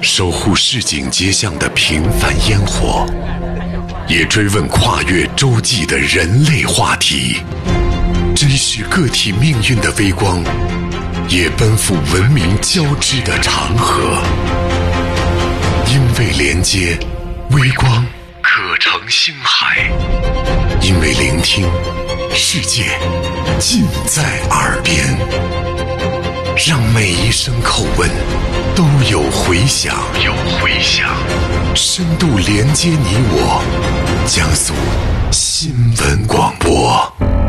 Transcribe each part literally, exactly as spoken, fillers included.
守护市井街巷的平凡烟火，也追问跨越洲际的人类话题，珍视个体命运的微光，也奔赴文明交织的长河。因为连接，微光可成星海；因为聆听，世界尽在耳边。让每一声口吻都有回响，有回响，深度连接你我，江苏新闻广播。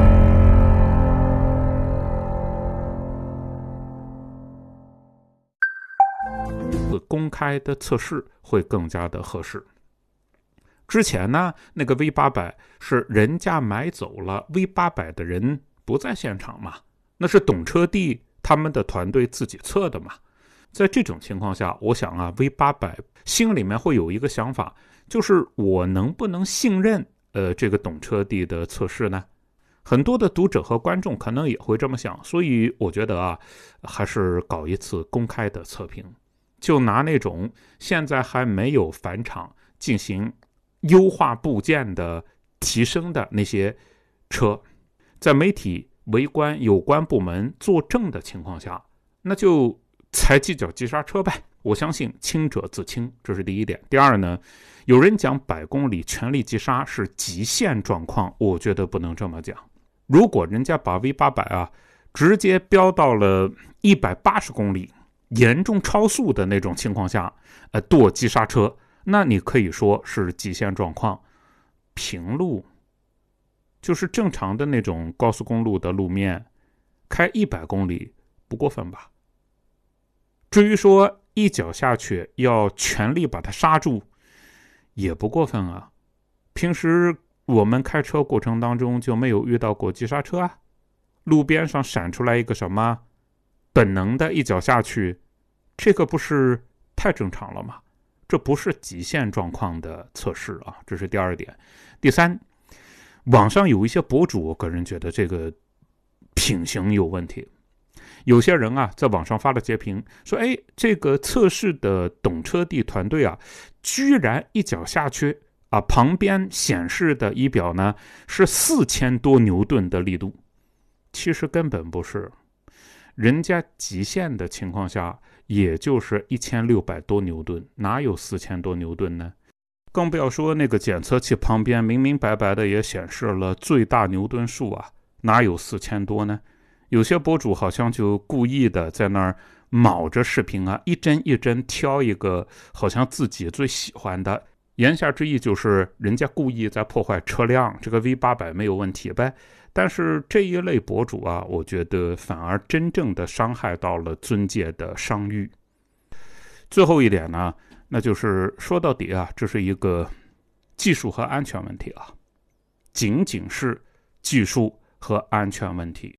公开的测试会更加的合适。之前呢，那个 V 八百 是人家买走了 V 八百 的人不在现场嘛，那是懂车帝他们的团队自己测的嘛。在这种情况下，我想啊 V 八百 心里面会有一个想法，就是我能不能信任呃这个懂车帝的测试呢？很多的读者和观众可能也会这么想，所以我觉得啊，还是搞一次公开的测评。就拿那种现在还没有返厂进行优化部件的提升的那些车，在媒体围观有关部门作证的情况下，那就踩几脚急刹车呗。我相信清者自清，这是第一点。第二呢，有人讲百公里全力急刹是极限状况，我觉得不能这么讲。如果人家把 V 八百 啊直接飙到了一百八十公里，严重超速的那种情况下，呃，跺急刹车，那你可以说是极限状况。平路，就是正常的那种高速公路的路面，开一百公里不过分吧？至于说一脚下去要全力把它刹住，也不过分啊。平时我们开车过程当中就没有遇到过急刹车啊，路边上闪出来一个什么本能的一脚下去，这个不是太正常了吗？这不是极限状况的测试啊，这是第二点。第三，网上有一些博主，我个人觉得这个品行有问题。有些人啊，在网上发了截屏，说：“哎，这个测试的懂车帝团队啊，居然一脚下去啊，旁边显示的仪表呢是四千多牛顿的力度，其实根本不是。”人家极限的情况下也就是一千六百多牛顿，哪有四千多牛顿呢？更不要说那个检测器旁边明明白白的也显示了最大牛顿数啊，哪有四千多呢？有些博主好像就故意的在那儿卯着视频啊，一帧一帧挑一个好像自己最喜欢的，言下之意就是人家故意在破坏车辆，这个 V 八百 没有问题呗。但是这一类博主啊，我觉得反而真正的伤害到了尊界的商誉。最后一点呢，那就是说到底啊，这是一个技术和安全问题啊，仅仅是技术和安全问题。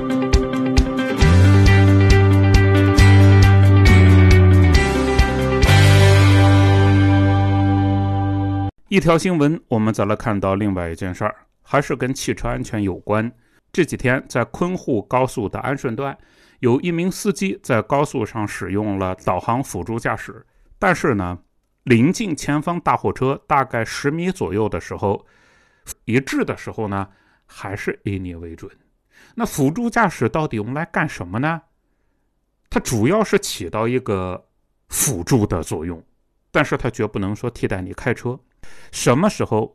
一条新闻，我们再来看到另外一件事儿。还是跟汽车安全有关。这几天在昆沪高速的安顺段，有一名司机在高速上使用了导航辅助驾驶，但是呢，临近前方大货车大概十米左右的时候，一致的时候呢，还是以你为准。那辅助驾驶到底用来干什么呢？它主要是起到一个辅助的作用，但是它绝不能说替代你开车。什么时候